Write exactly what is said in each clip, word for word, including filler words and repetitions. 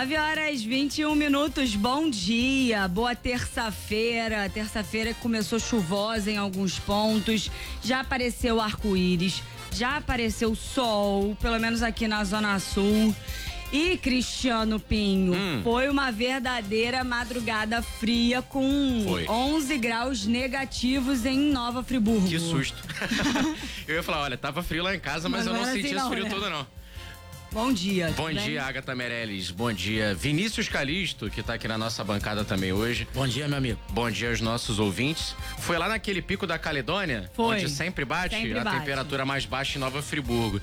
nove horas e vinte e um minutos, bom dia, boa terça-feira. Terça-feira começou chuvosa em alguns pontos, já apareceu arco-íris, já apareceu sol, pelo menos aqui na Zona Sul. E, Cristiano Pinho, hum. foi uma verdadeira madrugada fria com foi. onze graus negativos em Nova Friburgo. Que susto. Eu ia falar, olha, tava frio lá em casa, mas, mas eu não senti assim, esse frio né? todo, não. Bom dia. Bom bem? dia, Agatha Meirelles. Bom dia, Vinícius Calisto, que tá aqui na nossa bancada também hoje. Bom dia, meu amigo. Bom dia aos nossos ouvintes. Foi lá naquele pico da Caledônia? Foi. Onde sempre bate sempre a bate. temperatura mais baixa em Nova Friburgo.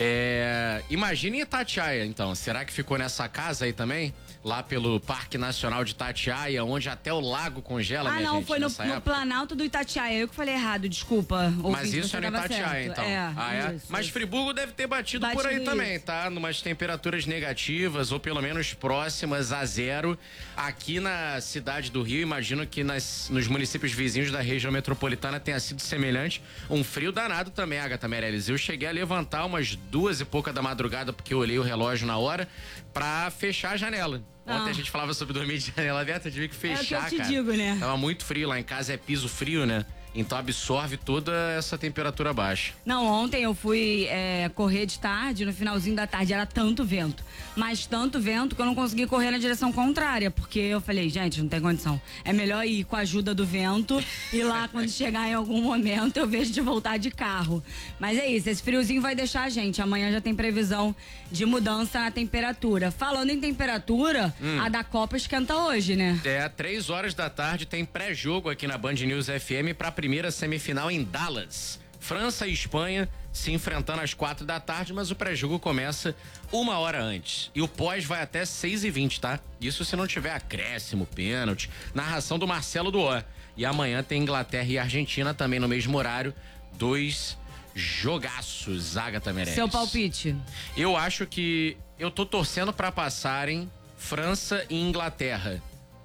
É, imagine Itatiaia, então. Será que ficou nessa casa aí também? Lá pelo Parque Nacional de Itatiaia, onde até o lago congela, ah, minha não, gente, foi no, no Planalto do Itatiaia. Eu que falei errado, desculpa. Mas isso é no Itatiaia, certo. então. É, ah, é? isso, Mas isso. Friburgo deve ter batido, batido por aí isso. também, tá? Numas temperaturas negativas, ou pelo menos próximas a zero. Aqui na cidade do Rio, imagino que nas, nos municípios vizinhos da região metropolitana tenha sido semelhante. Um frio danado também, Agatha Meirelles. Eu cheguei a levantar umas duas e pouca da madrugada, porque eu olhei o relógio na hora, pra fechar a janela. Ontem ah. a gente falava sobre dormir de janela aberta, tive que fechar, é o que eu te cara. digo, né? Tava muito frio, lá em casa é piso frio, né? Então absorve toda essa temperatura baixa. Não, ontem eu fui é, correr de tarde, no finalzinho da tarde era tanto vento, mas tanto vento que eu não consegui correr na direção contrária, porque eu falei, gente, não tem condição. É melhor ir com a ajuda do vento e lá quando chegar em algum momento eu vejo de voltar de carro. Mas é isso, esse friozinho vai deixar a gente. Amanhã já tem previsão de mudança na temperatura. Falando em temperatura, hum. a da Copa esquenta hoje, né? É, três horas da tarde tem pré-jogo aqui na Band News F M pra primeira semifinal em Dallas. França e Espanha se enfrentando às quatro da tarde, mas o pré-jogo começa uma hora antes. E o pós vai até seis e vinte, tá? Isso se não tiver acréscimo, pênalti. Narração do Marcelo Duó. E amanhã tem Inglaterra e Argentina também no mesmo horário. Dois jogaços, Agatha Meirelles. Seu palpite? Eu acho que eu tô torcendo pra passarem França e Inglaterra.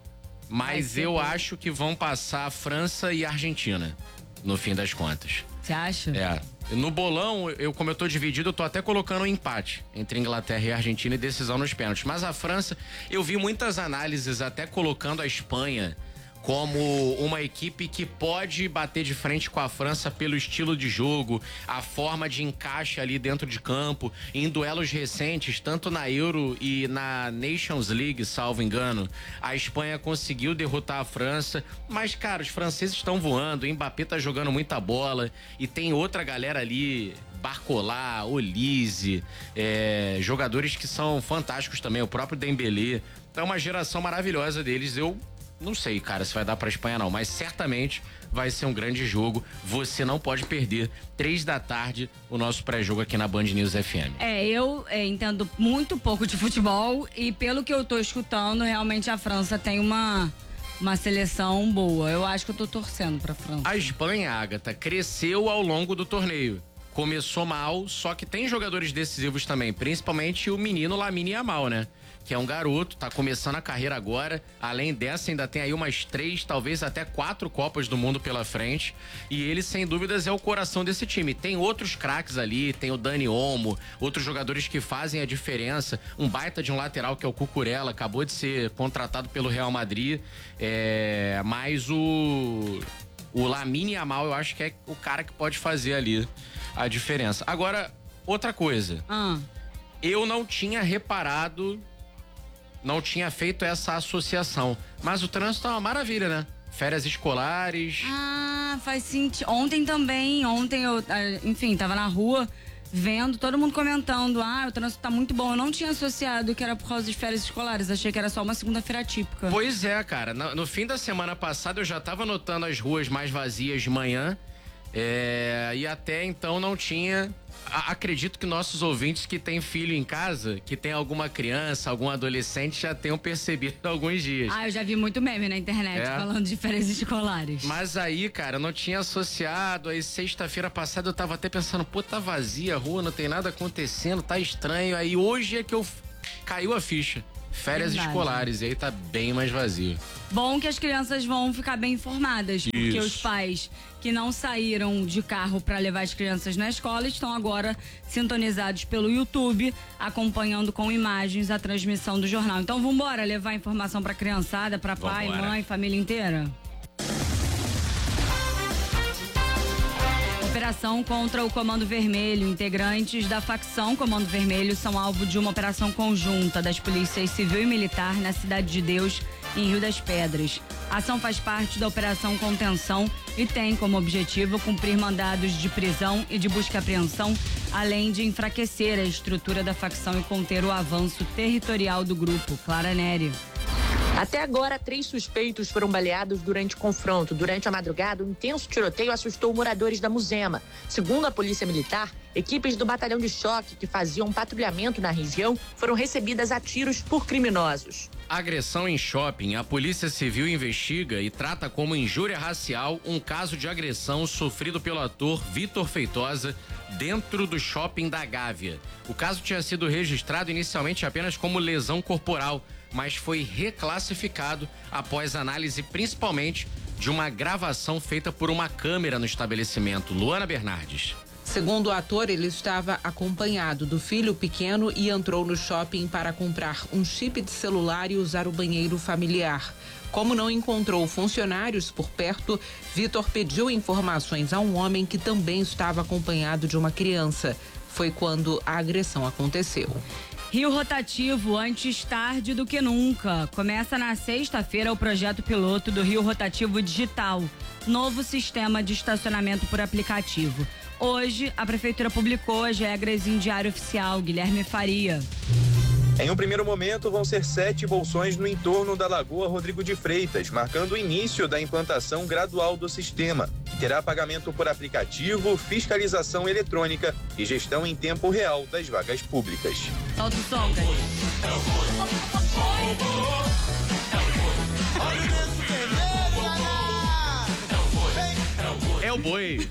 Mas eu acho que vão passar França e Argentina, no fim das contas. Você acha? É. No bolão, eu, como eu tô dividido, eu tô até colocando um empate entre Inglaterra e Argentina e decisão nos pênaltis. Mas a França, eu vi muitas análises até colocando a Espanha como uma equipe que pode bater de frente com a França pelo estilo de jogo, a forma de encaixe ali dentro de campo, em duelos recentes, tanto na Euro e na Nations League, salvo engano, a Espanha conseguiu derrotar a França, mas, cara, os franceses estão voando, o Mbappé tá jogando muita bola e tem outra galera ali, Barcola, Olise, é, jogadores que são fantásticos também, o próprio Dembélé, então é uma geração maravilhosa deles. Eu não sei, cara, se vai dar pra Espanha não, mas certamente vai ser um grande jogo. Você não pode perder. Três da tarde, o nosso pré-jogo aqui na Band News F M. É, eu é, entendo muito pouco de futebol e pelo que eu tô escutando, realmente a França tem uma, uma seleção boa. Eu acho que eu tô torcendo pra França. A Espanha, Agatha, cresceu ao longo do torneio. Começou mal, só que tem jogadores decisivos também, principalmente o menino Lamine Yamal, né? Que é um garoto, tá começando a carreira agora. Além dessa, ainda tem aí umas três, talvez até quatro Copas do Mundo pela frente. E ele, sem dúvidas, é o coração desse time. Tem outros craques ali, tem o Dani Olmo, outros jogadores que fazem a diferença. Um baita de um lateral que é o Cucurella, acabou de ser contratado pelo Real Madrid. É, mas o, o Lamine Yamal, eu acho que é o cara que pode fazer ali a diferença. Agora, outra coisa. Ah. Eu não tinha reparado... Não tinha feito essa associação. Mas o trânsito é uma maravilha, né? Férias escolares. Ah, faz sentido. Ontem também, ontem eu, enfim, tava na rua vendo, todo mundo comentando, ah, o trânsito tá muito bom. Eu não tinha associado que era por causa de férias escolares, achei que era só uma segunda-feira típica. Pois é, cara. No, no fim da semana passada eu já tava notando as ruas mais vazias de manhã. É, e até então não tinha... Acredito que nossos ouvintes que têm filho em casa, que tem alguma criança, algum adolescente, já tenham percebido há alguns dias. Ah, eu já vi muito meme na internet é. falando de férias escolares. Mas aí, cara, eu não tinha associado. Aí sexta-feira passada eu tava até pensando, pô, tá vazia a rua, não tem nada acontecendo, tá estranho. Aí hoje é que eu caiu a ficha. férias Verdade. escolares, e aí tá bem mais vazio. Bom que as crianças vão ficar bem informadas, porque Isso. os pais que não saíram de carro para levar as crianças na escola estão agora sintonizados pelo YouTube, acompanhando com imagens a transmissão do jornal. Então vamos embora levar informação para criançada, para pai, Vambora. mãe, família inteira. Operação contra o Comando Vermelho. Integrantes da facção Comando Vermelho são alvo de uma operação conjunta das polícias civil e militar na Cidade de Deus, em Rio das Pedras. A ação faz parte da Operação Contenção e tem como objetivo cumprir mandados de prisão e de busca e apreensão, além de enfraquecer a estrutura da facção e conter o avanço territorial do grupo. Clara Neri. Até agora, três suspeitos foram baleados durante o confronto. Durante a madrugada, um intenso tiroteio assustou moradores da Muzema. Segundo a Polícia Militar, equipes do Batalhão de Choque, que faziam patrulhamento na região, foram recebidas a tiros por criminosos. Agressão em shopping. A Polícia Civil investiga e trata como injúria racial um caso de agressão sofrido pelo ator Vitor Feitosa dentro do shopping da Gávea. O caso tinha sido registrado inicialmente apenas como lesão corporal, mas foi reclassificado após análise principalmente de uma gravação feita por uma câmera no estabelecimento. Luana Bernardes. Segundo o ator, ele estava acompanhado do filho pequeno e entrou no shopping para comprar um chip de celular e usar o banheiro familiar. Como não encontrou funcionários por perto, Vitor pediu informações a um homem que também estava acompanhado de uma criança. Foi quando a agressão aconteceu. Rio Rotativo, antes tarde do que nunca. Começa na sexta-feira o projeto piloto do Rio Rotativo Digital, novo sistema de estacionamento por aplicativo. Hoje, a Prefeitura publicou as regras em Diário Oficial. Guilherme Faria. Em um primeiro momento, vão ser sete bolsões no entorno da Lagoa Rodrigo de Freitas, marcando o início da implantação gradual do sistema, que terá pagamento por aplicativo, fiscalização eletrônica e gestão em tempo real das vagas públicas. Solta o som, cara. É o boi.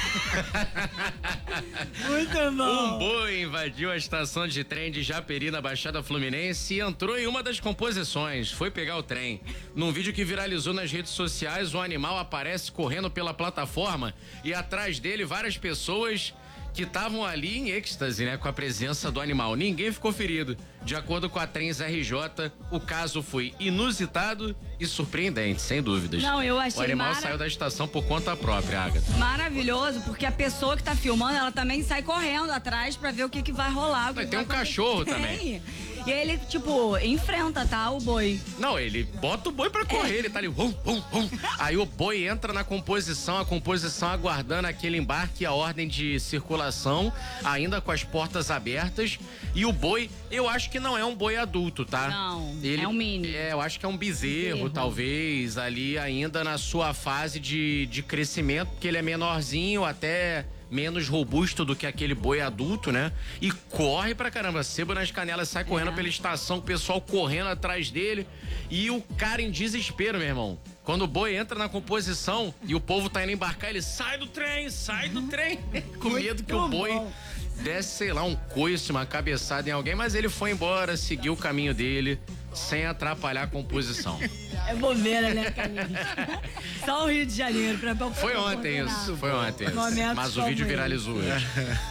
Muito bom. Um boi invadiu a estação de trem de Japeri, na Baixada Fluminense, e entrou em uma das composições. Foi pegar o trem. Num vídeo que viralizou nas redes sociais, o animal aparece correndo pela plataforma e atrás dele várias pessoas que estavam ali em êxtase, né, com a presença do animal. Ninguém ficou ferido. De acordo com a Trens R J, o caso foi inusitado e surpreendente, sem dúvidas. Não, eu achei O animal mara... saiu da estação por conta própria, Agatha. Maravilhoso, porque a pessoa que tá filmando, ela também sai correndo atrás pra ver o que, que vai rolar. Mas que tem vai um cachorro acontecer. também. E ele, tipo, enfrenta, tá, o boi. Não, ele bota o boi pra correr, É. ele tá ali, hum, hum, hum. Aí o boi entra na composição, a composição aguardando aquele embarque, a ordem de circulação, ainda com as portas abertas. E o boi, eu acho que não é um boi adulto, tá? Não, ele, é um mini. É, eu acho que é um bezerro, Bezerro. talvez, ali ainda na sua fase de, de crescimento, porque ele é menorzinho, até menos robusto do que aquele boi adulto, né? E corre pra caramba, sebo nas canelas, sai correndo É. pela estação, o pessoal correndo atrás dele e o cara em desespero, meu irmão. Quando o boi entra na composição e o povo tá indo embarcar, ele sai do trem, sai do trem, com medo que o boi bom. desse, sei lá, um coice, uma cabeçada em alguém, mas ele foi embora, seguiu o caminho dele, sem atrapalhar a composição. É bobeira, né, Camila? Só o Rio de Janeiro. Pra, pra, Foi ontem isso, foi ontem isso. Momentos Mas o como vídeo esse. viralizou hoje.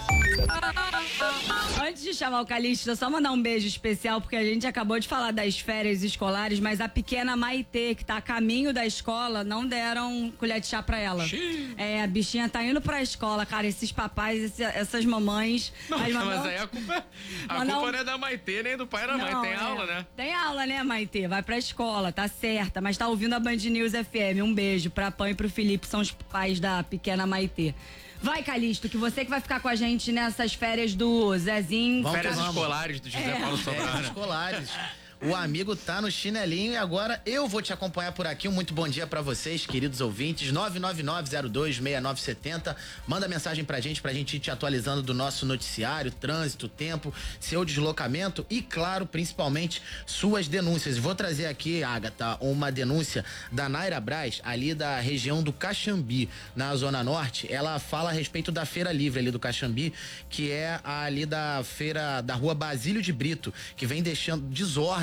Antes de chamar o Calixto, só mandar um beijo especial, porque a gente acabou de falar das férias escolares, mas a pequena Maitê, que tá a caminho da escola, não deram colher de chá pra ela. Xiii. É, a bichinha tá indo pra escola, cara, esses papais, esse- essas mamães... Não, as mas mamães- aí a culpa, a Mas culpa não- não é da Maitê nem do pai da mãe, Não, tem é. aula, né? Tem aula, né, Maitê? Vai pra escola, tá certa, mas tá ouvindo a Band News F M. Um beijo pra Pan e pro Felipe, são os pais da pequena Maitê. Vai, Calixto, que você que vai ficar com a gente nessas férias do Zezinho. Vamos Férias que vamos. escolares do José É. Paulo Férias Sobrano. escolares. O amigo tá no chinelinho e agora eu vou te acompanhar por aqui. Um muito bom dia pra vocês, queridos ouvintes. nove nove nove zero dois seis nove sete zero. Manda mensagem pra gente, pra gente ir te atualizando do nosso noticiário, trânsito, tempo, seu deslocamento e, claro, principalmente suas denúncias. Vou trazer aqui, Agatha, uma denúncia da Naira Braz, ali da região do Caxambi, na Zona Norte. Ela fala a respeito da Feira Livre ali do Caxambi, que é ali da feira da rua Basílio de Brito, que vem deixando desordem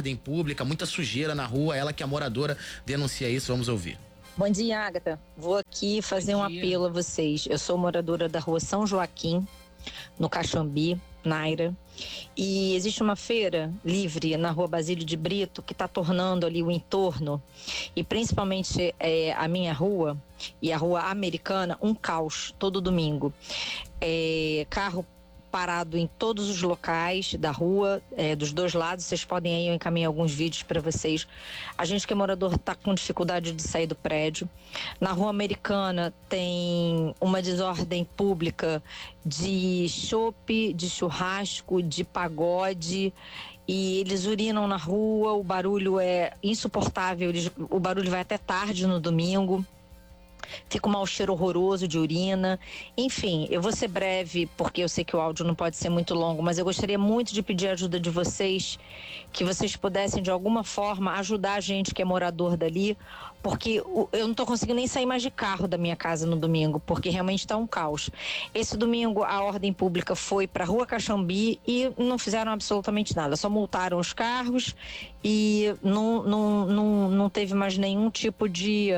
ordem pública, muita sujeira na rua. Ela que é moradora denuncia isso, vamos ouvir. Bom dia, Agatha. Vou aqui fazer um apelo a vocês. Eu sou moradora da rua São Joaquim, no Caxambi, Naira. E existe uma feira livre na rua Basílio de Brito que está tornando ali o entorno, e principalmente é, a minha rua e a rua Americana, um caos todo domingo. É, carro parado em todos os locais da rua, é, dos dois lados. Vocês podem aí, eu encaminhei alguns vídeos para vocês. A gente que é morador está com dificuldade de sair do prédio. Na rua Americana tem uma desordem pública de chope, de churrasco, de pagode, e eles urinam na rua, o barulho é insuportável, eles, o barulho vai até tarde no domingo. Fica um mau cheiro horroroso de urina. Enfim, eu vou ser breve, porque eu sei que o áudio não pode ser muito longo, mas eu gostaria muito de pedir a ajuda de vocês, que vocês pudessem, de alguma forma, ajudar a gente que é morador dali, porque eu não estou conseguindo nem sair mais de carro da minha casa no domingo, porque realmente está um caos. Esse domingo, a ordem pública foi para a Rua Caxambi e não fizeram absolutamente nada, só multaram os carros e não, não, não, não teve mais nenhum tipo de...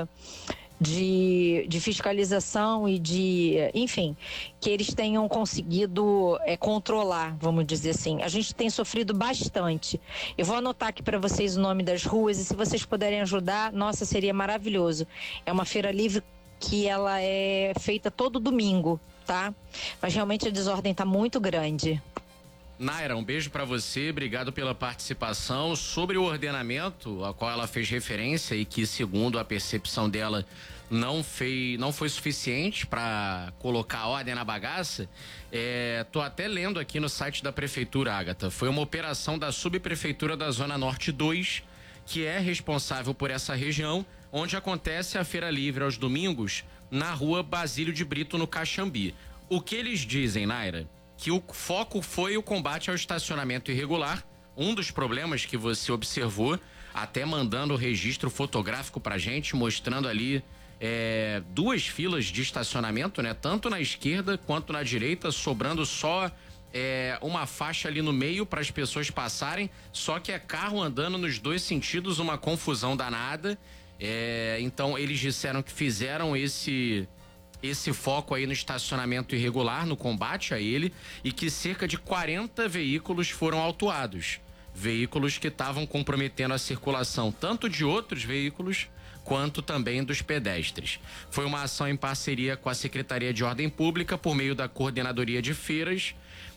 De, de fiscalização e de, enfim, que eles tenham conseguido é, controlar, vamos dizer assim. A gente tem sofrido bastante. Eu vou anotar aqui para vocês o nome das ruas e se vocês puderem ajudar, nossa, seria maravilhoso. É uma feira livre que ela é feita todo domingo, tá? Mas realmente a desordem está muito grande. Naira, um beijo para você, obrigado pela participação. Sobre o ordenamento, a qual ela fez referência e que, segundo a percepção dela, não, fez, não foi suficiente para colocar ordem na bagaça, é, tô até lendo aqui no site da Prefeitura, Agatha. Foi uma operação da Subprefeitura da Zona Norte dois, que é responsável por essa região, onde acontece a Feira Livre aos domingos, na rua Basílio de Brito, no Caxambi. O que eles dizem, Naira? Que o foco foi o combate ao estacionamento irregular, um dos problemas que você observou, até mandando o registro fotográfico pra gente, mostrando ali é, duas filas de estacionamento, né? Tanto na esquerda quanto na direita, sobrando só é, uma faixa ali no meio para as pessoas passarem, só que é carro andando nos dois sentidos, uma confusão danada. É, então eles disseram que fizeram esse... esse foco aí no estacionamento irregular, no combate a ele, e que cerca de quarenta veículos foram autuados. Veículos que estavam comprometendo a circulação tanto de outros veículos quanto também dos pedestres. Foi uma ação em parceria com a Secretaria de Ordem Pública por meio da Coordenadoria de Feiras,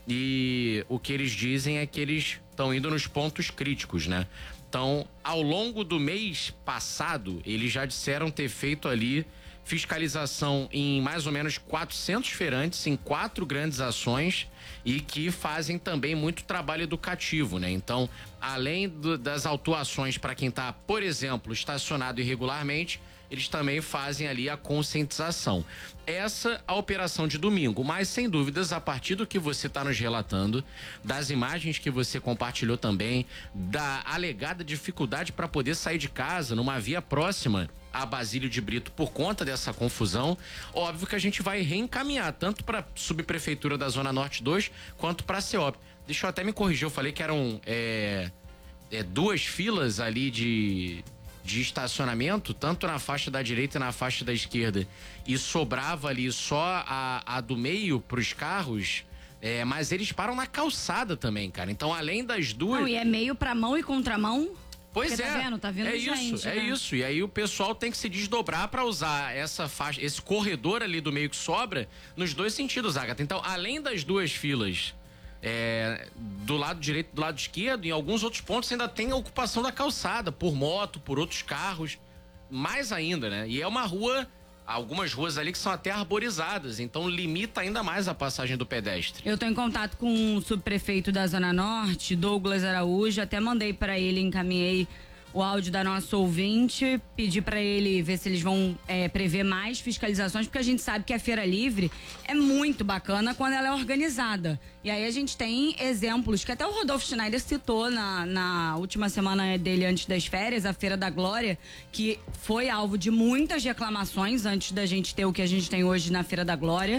e o que eles dizem é que eles estão indo nos pontos críticos, né? Então, ao longo do mês passado, eles já disseram ter feito ali fiscalização em mais ou menos quatrocentos feirantes, em quatro grandes ações, e que fazem também muito trabalho educativo, né? Então, além do, das autuações para quem está, por exemplo, estacionado irregularmente, eles também fazem ali a conscientização. Essa a operação de domingo, mas sem dúvidas, a partir do que você está nos relatando, das imagens que você compartilhou também, da alegada dificuldade para poder sair de casa numa via próxima a Basílio de Brito por conta dessa confusão, óbvio que a gente vai reencaminhar tanto para a Subprefeitura da Zona Norte dois quanto para a CEOP. Deixa eu até me corrigir, eu falei que eram é, é, duas filas ali de, de estacionamento, tanto na faixa da direita e na faixa da esquerda, e sobrava ali só a, a do meio para os carros. É, mas eles param na calçada também, cara. Então, além das duas... Não, e é meio pra mão e contramão. Pois Porque é, tá vendo? Tá vendo é gente, isso, é né? isso. E aí o pessoal tem que se desdobrar para usar essa faixa, esse corredor ali do meio que sobra, nos dois sentidos, Agatha. Então, além das duas filas é, do lado direito e do lado esquerdo, em alguns outros pontos ainda tem a ocupação da calçada, por moto, por outros carros, mais ainda, né? E é uma rua... algumas ruas ali que são até arborizadas, então limita ainda mais a passagem do pedestre. Eu tô em contato com o subprefeito da Zona Norte, Douglas Araújo, até mandei para ele, encaminhei o áudio da nossa ouvinte, pedi para ele ver se eles vão é, prever mais fiscalizações, porque a gente sabe que a Feira Livre é muito bacana quando ela é organizada. E aí a gente tem exemplos que até o Rodolfo Schneider citou na, na última semana dele antes das férias, a Feira da Glória, que foi alvo de muitas reclamações antes da gente ter o que a gente tem hoje na Feira da Glória.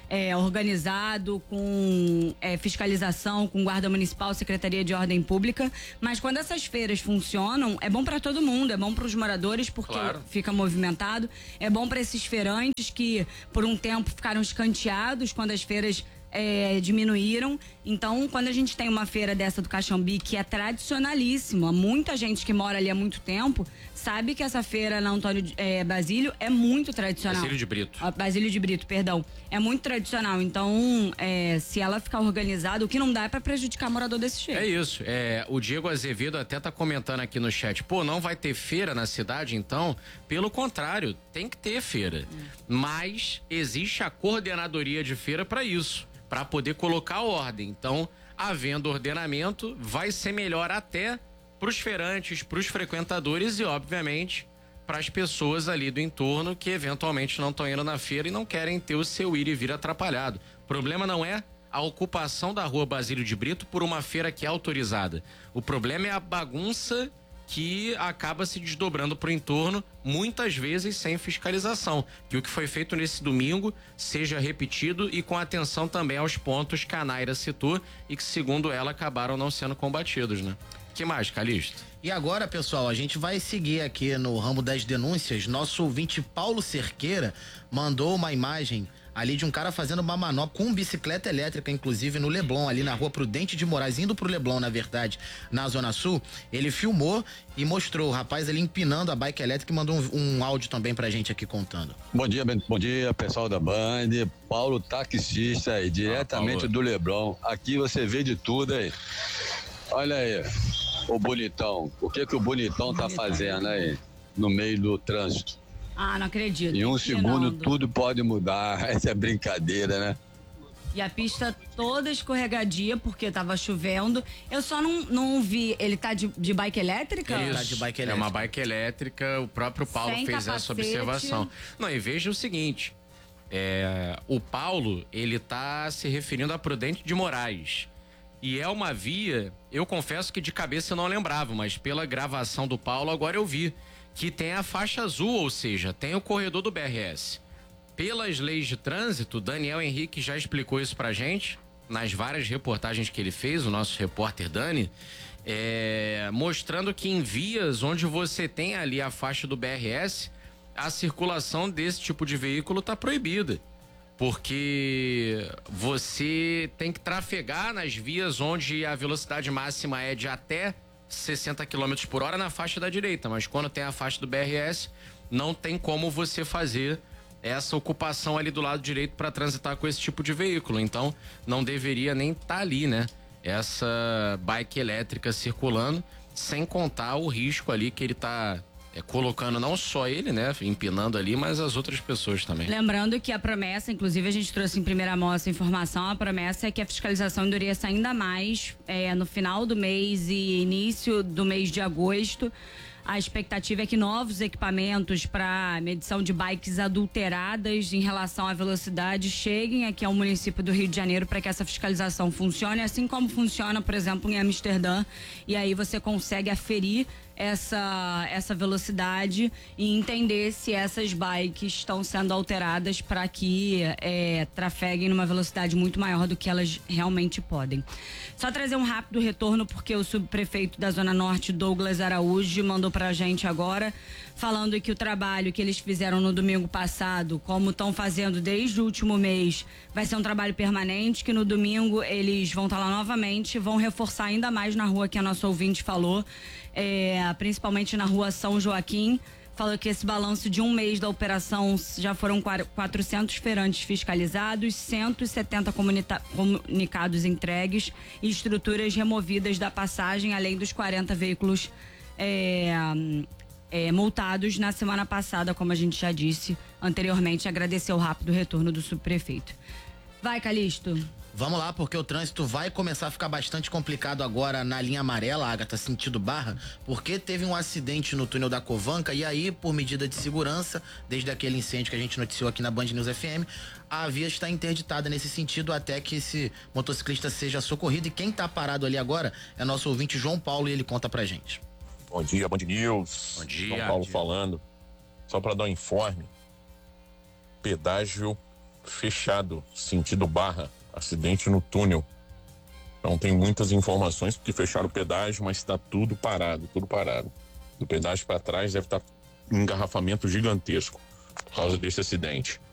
é, organizado, com é, fiscalização, com guarda municipal, Secretaria de Ordem Pública. Mas quando essas feiras funcionam, é bom para todo mundo, é bom para os moradores porque claro. fica movimentado, é bom para esses feirantes que por um tempo ficaram escanteados quando as feiras É, diminuíram. Então, quando a gente tem uma feira dessa do Caxambi, que é tradicionalíssima, muita gente que mora ali há muito tempo sabe que essa feira na Antônio é, Basílio é muito tradicional. Basílio de Brito. Ah, Basílio de Brito, perdão. É muito tradicional. Então, é, se ela ficar organizada, o que não dá é pra prejudicar morador desse jeito. É isso. É, o Diego Azevedo até tá comentando aqui no chat, pô, não vai ter feira na cidade, então? Pelo contrário, tem que ter feira. Hum. Mas existe a coordenadoria de feira para isso, para poder colocar ordem. Então, havendo ordenamento, vai ser melhor até para os feirantes, para os frequentadores e, obviamente, para as pessoas ali do entorno que eventualmente não estão indo na feira e não querem ter o seu ir e vir atrapalhado. O problema não é a ocupação da rua Basílio de Brito por uma feira que é autorizada. O problema é a bagunça que acaba se desdobrando para o entorno, muitas vezes sem fiscalização. Que o que foi feito nesse domingo seja repetido e com atenção também aos pontos que a Naira citou e que, segundo ela, acabaram não sendo combatidos, né? Que mais, Calixto? E agora, pessoal, a gente vai seguir aqui no ramo das denúncias. Nosso ouvinte Paulo Cerqueira mandou uma imagem ali de um cara fazendo uma manobra com bicicleta elétrica, inclusive no Leblon, ali na rua Prudente de Moraes, indo pro Leblon, na verdade, na Zona Sul. Ele filmou e mostrou o rapaz ali empinando a bike elétrica e mandou um, um áudio também pra gente aqui contando. Bom dia, bom dia, pessoal da Band. Paulo, taxista aí, diretamente ah, do Leblon. Aqui você vê de tudo aí. Olha aí, o bonitão. O que que o bonitão tá fazendo aí no meio do trânsito? Ah, não acredito. Em um segundo tudo pode mudar. Essa é brincadeira, né? E a pista toda escorregadia porque tava chovendo. Eu só não, não vi. Ele tá de, de bike elétrica? Isso, tá de bike elétrica. É uma bike elétrica. O próprio Paulo Sem fez capacete. essa observação. Não, e veja o seguinte. É, o Paulo, ele tá se referindo a Prudente de Moraes. E é uma via, eu confesso que de cabeça eu não lembrava, mas pela gravação do Paulo agora eu vi. Que tem a faixa azul, ou seja, tem o corredor do B R S. Pelas leis de trânsito, Daniel Henrique já explicou isso pra gente, nas várias reportagens que ele fez, o nosso repórter Dani, é, mostrando que em vias onde você tem ali a faixa do B R S, a circulação desse tipo de veículo tá proibida. Porque você tem que trafegar nas vias onde a velocidade máxima é de até sessenta quilômetros por hora na faixa da direita, mas quando tem a faixa do B R S, não tem como você fazer essa ocupação ali do lado direito para transitar com esse tipo de veículo. Então, não deveria nem estar tá ali, né? Essa bike elétrica circulando, sem contar o risco ali que ele tá é, colocando não só ele, né? Empinando ali, mas as outras pessoas também. Lembrando que a promessa, inclusive a gente trouxe em primeira mão essa informação, a promessa é que a fiscalização endureça ainda mais é, no final do mês e início do mês de agosto. A expectativa é que novos equipamentos para medição de bikes adulteradas em relação à velocidade cheguem aqui ao município do Rio de Janeiro para que essa fiscalização funcione, assim como funciona, por exemplo, em Amsterdã. E aí você consegue aferir essa, essa velocidade e entender se essas bikes estão sendo alteradas para que é, trafeguem numa velocidade muito maior do que elas realmente podem. Só trazer um rápido retorno, porque o subprefeito da Zona Norte, Douglas Araújo, mandou pra gente agora, falando que o trabalho que eles fizeram no domingo passado, como estão fazendo desde o último mês, vai ser um trabalho permanente, que no domingo eles vão estar lá novamente, vão reforçar ainda mais na rua que a nossa ouvinte falou, é, principalmente na rua São Joaquim. Falou que esse balanço de um mês da operação já foram quatrocentos feirantes fiscalizados, cento e setenta comunicados entregues e estruturas removidas da passagem, além dos quarenta veículos é, é, multados na semana passada, como a gente já disse anteriormente. Agradecer o rápido retorno do subprefeito. Vai, Calixto. Vamos lá, porque o trânsito vai começar a ficar bastante complicado agora na linha amarela, Agatha, sentido Barra, porque teve um acidente no túnel da Covanca e aí, por medida de segurança, desde aquele incêndio que a gente noticiou aqui na Band News F M, a via está interditada nesse sentido até que esse motociclista seja socorrido. E quem tá parado ali agora é nosso ouvinte João Paulo e ele conta pra gente. Bom dia, Band News. Bom dia. João Paulo Bom dia. falando. Só para dar um informe, pedágio fechado, sentido Barra, acidente no túnel. Não tem muitas informações porque fecharam o pedágio, mas está tudo parado, tudo parado. Do pedágio para trás deve estar um engarrafamento gigantesco por causa desse acidente.